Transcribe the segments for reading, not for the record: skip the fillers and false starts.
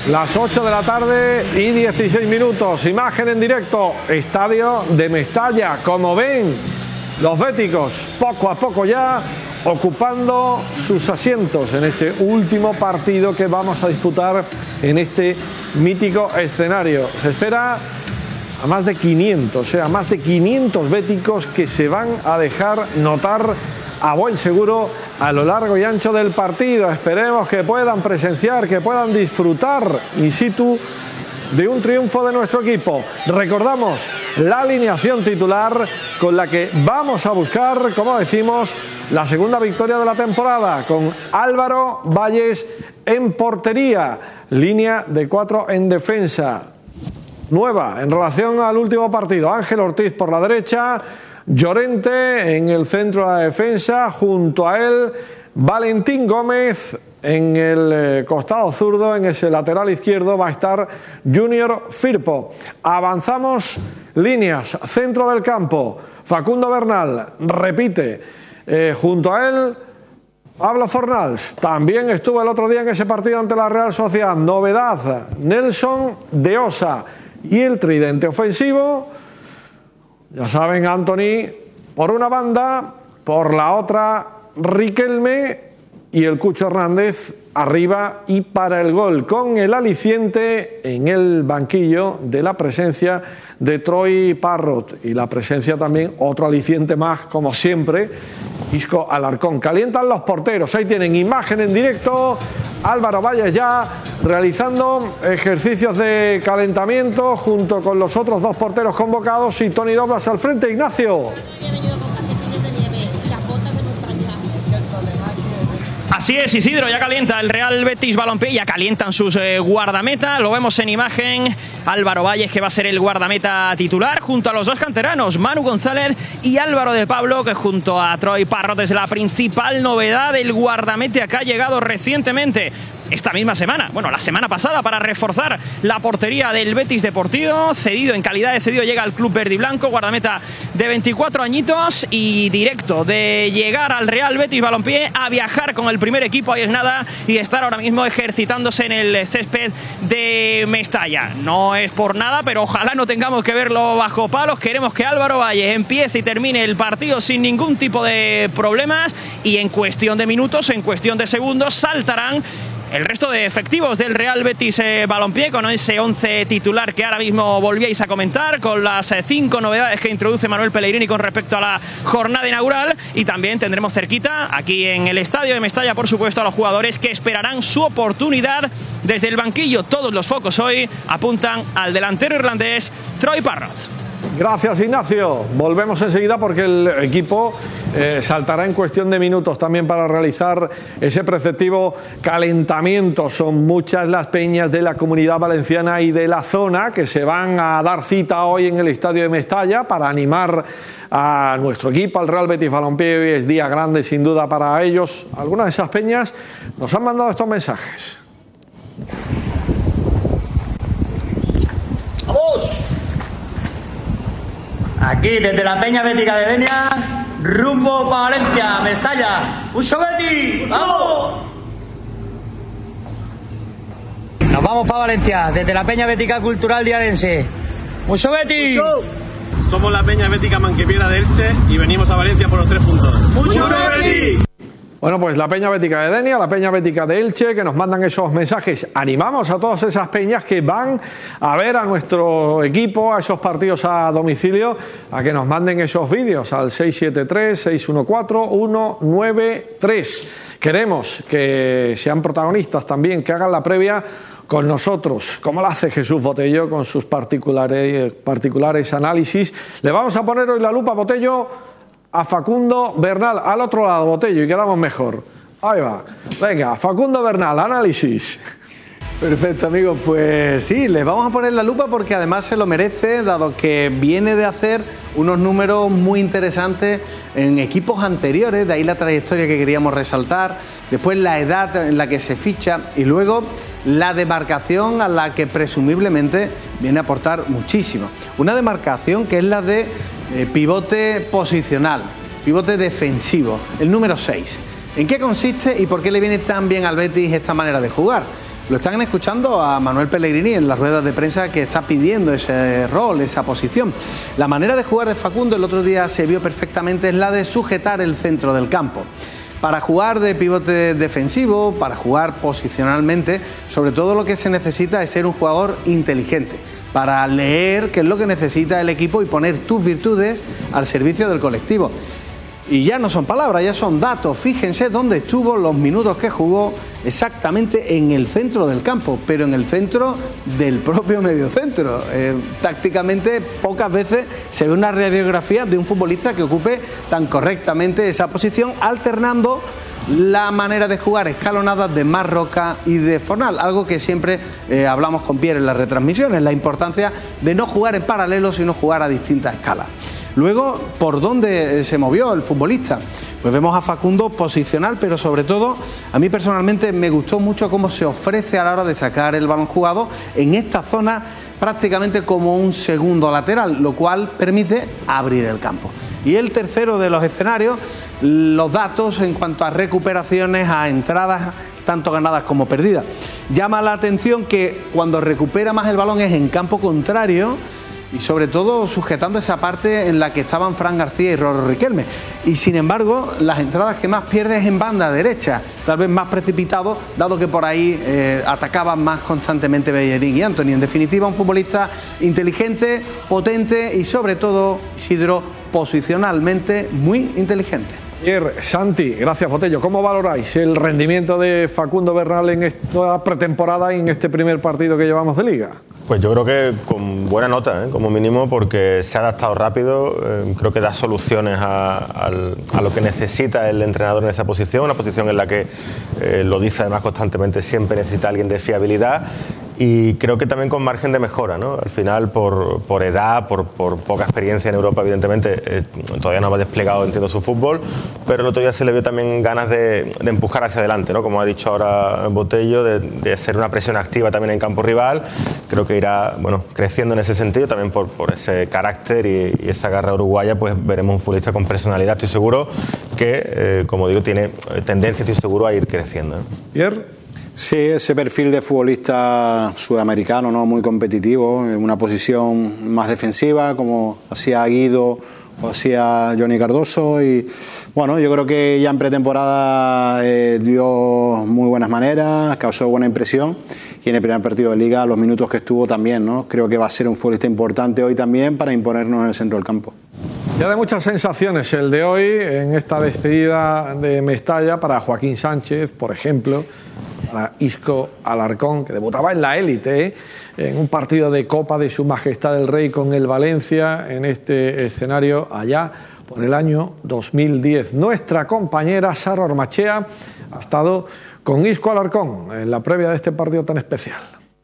Las 8 de la tarde y 16 minutos. Imagen en directo, estadio de Mestalla. Como ven, los béticos poco a poco ya ocupando sus asientos en este último partido que vamos a disputar en este mítico escenario. Se espera a más de 500, más de 500 béticos que se van a dejar notar a buen seguro a lo largo y ancho del partido. Esperemos que puedan presenciar, que puedan disfrutar in situ de un triunfo de nuestro equipo. Recordamos la alineación titular con la que vamos a buscar, como decimos, la segunda victoria de la temporada, con Álvaro Valles en portería, línea de 4 en defensa. Nueva en relación al último partido, Ángel Ortiz por la derecha, Llorente en el centro de la defensa, junto a él Valentín Gómez en el costado zurdo, en ese lateral izquierdo va a estar Junior Firpo. Avanzamos líneas, centro del campo, Facundo Bernal repite, junto a él Pablo Fornals, también estuvo el otro día en ese partido ante la Real Sociedad. Novedad, Nelson de Osa. Y el tridente ofensivo, ya saben, Anthony por una banda, por la otra Riquelme y el Cucho Hernández arriba y para el gol, con el aliciente en el banquillo de la presencia de Troy Parrott y la presencia también, otro aliciente más, como siempre, Isco Alarcón. Calientan los porteros, ahí tienen imagen en directo, Álvaro Valles ya realizando ejercicios de calentamiento junto con los otros dos porteros convocados y Toni Doblas al frente. Ignacio. Así es, Isidro, ya calienta el Real Betis Balompié, ya calientan sus guardameta, lo vemos en imagen, Álvaro Valles, que va a ser el guardameta titular, junto a los dos canteranos, Manu González y Álvaro de Pablo, que junto a Troy Parrott es la principal novedad del guardameta que ha llegado recientemente, esta misma semana, bueno, la semana pasada, para reforzar la portería del Betis Deportivo. Cedido, en calidad de cedido, llega al club verde y blanco, guardameta de 24 añitos y directo de llegar al Real Betis Balompié a viajar con el primer equipo, ahí es nada, y estar ahora mismo ejercitándose en el césped de Mestalla. No es por nada, pero ojalá no tengamos que verlo bajo palos. Queremos que Álvaro Valles empiece y termine el partido sin ningún tipo de problemas, y en cuestión de minutos, en cuestión de segundos, saltarán el resto de efectivos del Real Betis Balompié, con ese 11 titular que ahora mismo volvíais a comentar, con las 5 novedades que introduce Manuel Pellegrini con respecto a la jornada inaugural, y también tendremos cerquita, aquí en el estadio de Mestalla, por supuesto, a los jugadores que esperarán su oportunidad desde el banquillo. Todos los focos hoy apuntan al delantero irlandés Troy Parrott. Gracias, Ignacio. Volvemos enseguida porque el equipo saltará en cuestión de minutos también para realizar ese preceptivo calentamiento. Son muchas las peñas de la Comunidad Valenciana y de la zona que se van a dar cita hoy en el estadio de Mestalla para animar a nuestro equipo, al Real Betis Balompié. Hoy es día grande sin duda para ellos. Algunas de esas peñas nos han mandado estos mensajes. ¡Vamos! Aquí desde la Peña Bética de Denia, rumbo para Valencia, Mestalla. ¡Uso Betis! ¡Vamos! Nos vamos para Valencia, desde la Peña Bética Cultural Diarense. ¡Uso Betis! Somos la Peña Bética Manquepiera de Elche y venimos a Valencia por los 3 puntos. ¡Uso Betis! Bueno, pues la Peña Bética de Denia, la Peña Bética de Elche, que nos mandan esos mensajes. Animamos a todas esas peñas que van a ver a nuestro equipo, a esos partidos a domicilio, a que nos manden esos vídeos al 673-614-193. Queremos que sean protagonistas también, que hagan la previa con nosotros, como lo hace Jesús Botello con sus particulares análisis. Le vamos a poner hoy la lupa, Botello, a Facundo Bernal, al otro lado, Botello, y quedamos mejor. Ahí va. Venga, Facundo Bernal, análisis. Perfecto, amigos. Pues sí, les vamos a poner la lupa porque además se lo merece, dado que viene de hacer unos números muy interesantes en equipos anteriores, de ahí la trayectoria que queríamos resaltar, después la edad en la que se ficha y luego la demarcación a la que presumiblemente viene a aportar muchísimo. Una demarcación que es la de pivote posicional, pivote defensivo, el número 6. ¿En qué consiste y por qué le viene tan bien al Betis esta manera de jugar? Lo están escuchando a Manuel Pellegrini en las ruedas de prensa, que está pidiendo ese rol, esa posición. La manera de jugar de Facundo el otro día se vio perfectamente, es la de sujetar el centro del campo. Para jugar de pivote defensivo, para jugar posicionalmente, sobre todo lo que se necesita es ser un jugador inteligente, para leer qué es lo que necesita el equipo y poner tus virtudes al servicio del colectivo. Y ya no son palabras, ya son datos. Fíjense dónde estuvo, los minutos que jugó, exactamente en el centro del campo, pero en el centro del propio mediocentro. Tácticamente pocas veces se ve una radiografía de un futbolista que ocupe tan correctamente esa posición, alternando la manera de jugar escalonadas de Marroca y de Fornal, algo que siempre hablamos con Pierre en las retransmisiones, la importancia de no jugar en paralelo, sino jugar a distintas escalas. Luego, ¿por dónde se movió el futbolista? Pues vemos a Facundo posicional, pero sobre todo, a mí personalmente me gustó mucho cómo se ofrece a la hora de sacar el balón jugado en esta zona, prácticamente como un segundo lateral, lo cual permite abrir el campo. Y el tercero de los escenarios, los datos en cuanto a recuperaciones, a entradas, tanto ganadas como perdidas. Llama la atención que cuando recupera más el balón es en campo contrario, y sobre todo sujetando esa parte en la que estaban Fran García y Roro Riquelme. Y sin embargo, las entradas que más pierde es en banda derecha, tal vez más precipitado, dado que por ahí atacaban más constantemente Bellerín y Antony. En definitiva, un futbolista inteligente, potente y sobre todo, Isidro, posicionalmente muy inteligente. Santi, gracias Botello. ¿Cómo valoráis el rendimiento de Facundo Bernal en esta pretemporada y en este primer partido que llevamos de Liga? Pues yo creo que con buena nota, como mínimo, porque se ha adaptado rápido, creo que da soluciones a lo que necesita el entrenador en esa posición, una posición en la que, lo dice además constantemente, siempre necesita alguien de fiabilidad. Y creo que también con margen de mejora, ¿no? Al final, por edad, por poca experiencia en Europa, evidentemente, todavía no ha desplegado, entiendo, su fútbol, pero el otro día se le vio también ganas de empujar hacia adelante, ¿no? Como ha dicho ahora Botello, de hacer una presión activa también en campo rival. Creo que irá, bueno, creciendo en ese sentido, también por ese carácter y esa garra uruguaya, pues veremos un futbolista con personalidad, estoy seguro que, como digo, tiene tendencia, estoy seguro, a ir creciendo, ¿no? Pierre. Sí, ese perfil de futbolista sudamericano, ¿no? Muy competitivo, en una posición más defensiva, como hacía Guido o hacía Johnny Cardoso. Y bueno, yo creo que ya en pretemporada dio muy buenas maneras, causó buena impresión. Y en el primer partido de Liga, los minutos que estuvo también, ¿no? Creo que va a ser un futbolista importante hoy también para imponernos en el centro del campo. Ya de muchas sensaciones el de hoy en esta despedida de Mestalla para Joaquín Sánchez, por ejemplo, para Isco Alarcón, que debutaba en la élite, en un partido de Copa de Su Majestad el Rey con el Valencia, en este escenario allá por el año 2010. Nuestra compañera Sara Ormachea ha estado con Isco Alarcón en la previa de este partido tan especial.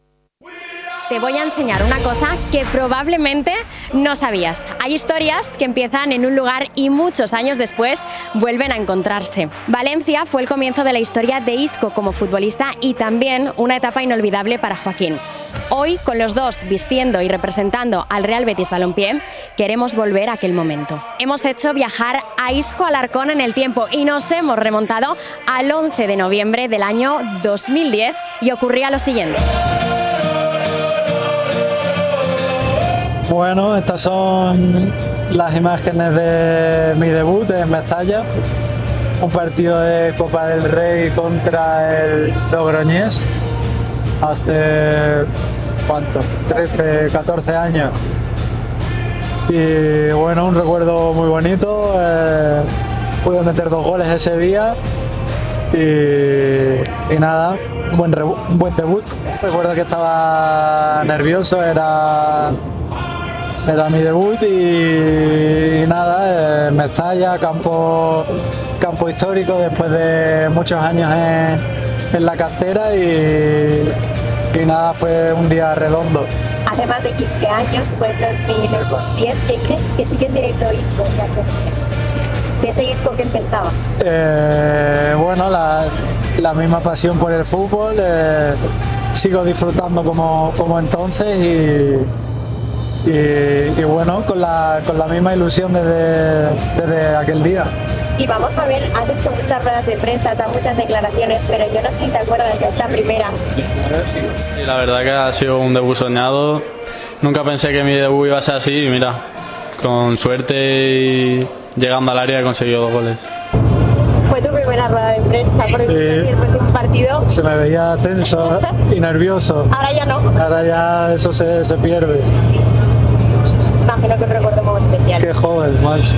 Te voy a enseñar una cosa que probablemente no sabías. Hay historias que empiezan en un lugar y muchos años después vuelven a encontrarse. Valencia fue el comienzo de la historia de Isco como futbolista y también una etapa inolvidable para Joaquín. Hoy, con los dos vistiendo y representando al Real Betis Balompié, queremos volver a aquel momento. Hemos hecho viajar a Isco Alarcón en el tiempo y nos hemos remontado al 11 de noviembre del año 2010 y ocurría lo siguiente. Bueno, estas son las imágenes de mi debut en Mestalla, un partido de Copa del Rey contra el Logroñés, hace, ¿cuánto? 13, 14 años. Y bueno, un recuerdo muy bonito, pude meter 2 goles ese día y nada, un buen debut. Recuerdo que estaba nervioso, era mi debut y nada, Mestalla, campo histórico después de muchos años en la cantera y nada, fue un día redondo. Hace más de 15 años, fue en 2010, ¿qué crees que sigue teniendo Isco? De ese Isco que empezaba. Bueno, la misma pasión por el fútbol, sigo disfrutando como entonces y bueno, con la misma ilusión desde aquel día. Y vamos a ver, has hecho muchas ruedas de prensa, has dado muchas declaraciones, pero yo no sé si te acuerdas de esta primera. Sí, la verdad que ha sido un debut soñado. Nunca pensé que mi debut iba a ser así y mira, con suerte y llegando al área he conseguido 2 goles. Fue tu primera rueda de prensa, porque después de un partido... Se me veía tenso y nervioso. Ahora ya no. Ahora ya eso se pierde. Imagino que un recuerdo muy especial. Qué joven, macho.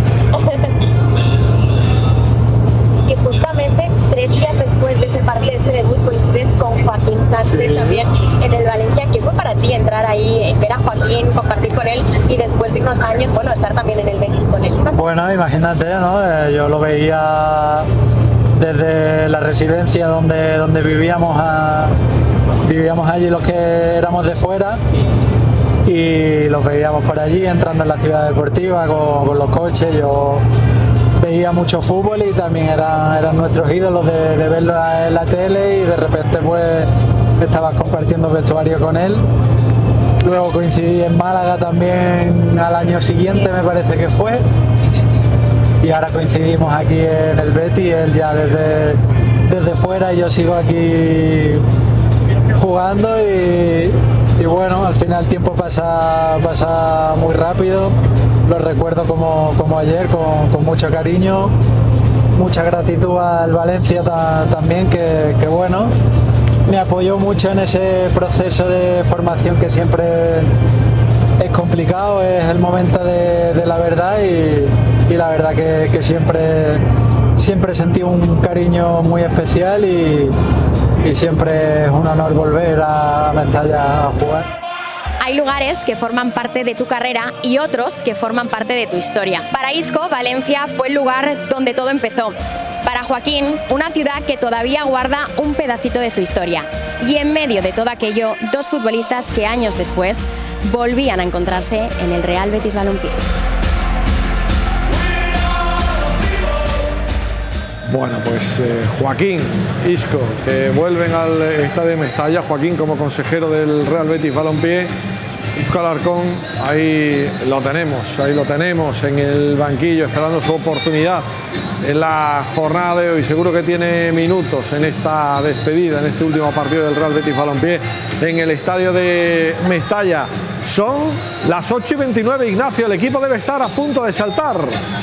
Y justamente 3 días después de ese partido, de ese debut, coincides con Joaquín Sánchez también en el Valencia. ¿Qué fue para ti entrar ahí, ver a Joaquín, compartir con él y después de unos años, bueno, estar también en el Betis con él? Bueno, imagínate, ¿no? Yo lo veía desde la residencia donde vivíamos allí los que éramos de fuera, y los veíamos por allí entrando en la ciudad deportiva con los coches. Yo veía mucho fútbol y también eran nuestros ídolos de verlo en la tele, y de repente pues estabas compartiendo vestuario con él. Luego coincidí en Málaga también al año siguiente, me parece que fue, y ahora coincidimos aquí en el Betis, él ya desde fuera y yo sigo aquí jugando, y bueno, al final el tiempo pasa muy rápido. Lo recuerdo como ayer, con mucho cariño, mucha gratitud al Valencia también, que bueno, me apoyó mucho en ese proceso de formación que siempre es complicado, es el momento de la verdad, y la verdad que siempre sentí un cariño muy especial, y siempre es un honor volver a Mestalla a jugar. Hay lugares que forman parte de tu carrera y otros que forman parte de tu historia. Para Isco, Valencia fue el lugar donde todo empezó. Para Joaquín, una ciudad que todavía guarda un pedacito de su historia. Y en medio de todo aquello, 2 futbolistas que años después volvían a encontrarse en el Real Betis Balompié. Bueno, pues Joaquín, Isco, que vuelven al estadio de Mestalla. Joaquín como consejero del Real Betis Balompié. Isco Alarcón, ahí lo tenemos en el banquillo esperando su oportunidad en la jornada de hoy. Seguro que tiene minutos en esta despedida, en este último partido del Real Betis Balompié en el estadio de Mestalla. Son las 8:29, Ignacio, el equipo debe estar a punto de saltar.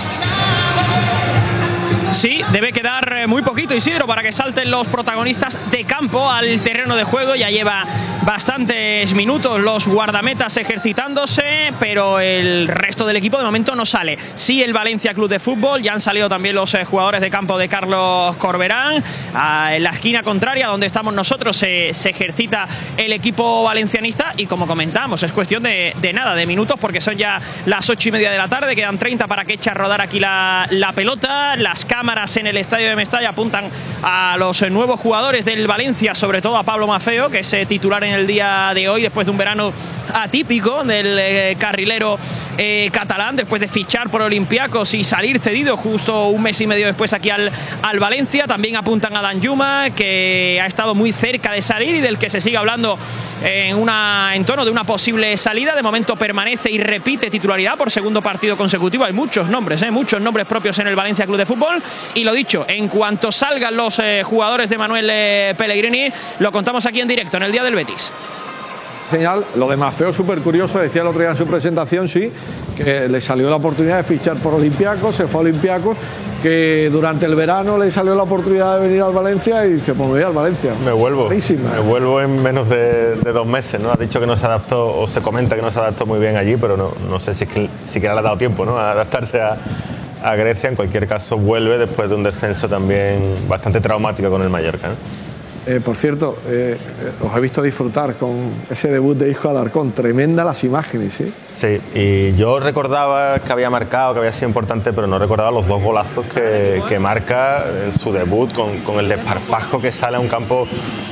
Sí, debe quedar muy poquito, Isidro, para que salten los protagonistas de campo al terreno de juego. Ya lleva bastantes minutos los guardametas ejercitándose, pero el resto del equipo de momento no sale. Sí, el Valencia Club de Fútbol, ya han salido también los jugadores de campo de Carlos Corberán. En la esquina contraria, donde estamos nosotros, se ejercita el equipo valencianista, y como comentamos, es cuestión de nada, de minutos, porque son ya las 8:30 de la tarde, quedan 30 para que eche a rodar aquí la pelota. Las cámaras en el estadio de Mestalla apuntan a los nuevos jugadores del Valencia, sobre todo a Pablo Maffeo, que es titular en el día de hoy después de un verano atípico del carrilero catalán, después de fichar por Olympiacos y salir cedido justo un mes y medio después aquí al Valencia. También apuntan a Danjuma, que ha estado muy cerca de salir y del que se sigue hablando en tono de una posible salida. De momento permanece y repite titularidad por segundo partido consecutivo. Hay muchos nombres propios en el Valencia Club de Fútbol, y lo dicho, en cuanto salgan los jugadores de Manuel Pellegrini, lo contamos aquí en directo en el Día del Betis. Señal, lo de Maffeo súper curioso, decía el otro día en su presentación, sí, que le salió la oportunidad de fichar por Olympiacos, se fue a Olympiacos, que durante el verano le salió la oportunidad de venir al Valencia y dice, pues me voy al Valencia. Me vuelvo en menos de 2 meses, ¿no? Ha dicho que no se adaptó, o se comenta que no se adaptó muy bien allí, pero no sé si es que siquiera le ha dado tiempo, ¿no?, a adaptarse a Grecia. En cualquier caso, vuelve después de un descenso también bastante traumático con el Mallorca, ¿no? Por cierto, os he visto disfrutar con ese debut de Isco Alarcón. Tremenda las imágenes, ¿sí? Sí, y yo recordaba que había marcado, que había sido importante, pero no recordaba los 2 golazos que marca en su debut, con el desparpajo que sale a un campo